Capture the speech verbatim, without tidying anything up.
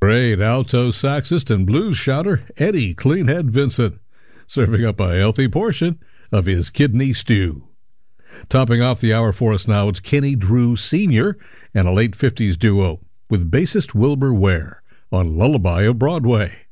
Great alto saxist and blues shouter Eddie Cleanhead Vincent, serving up a healthy portion of his kidney stew. Topping off the hour for us now, it's Kenny Drew Senior and a late fifties duo with bassist Wilbur Ware on Lullaby of Broadway.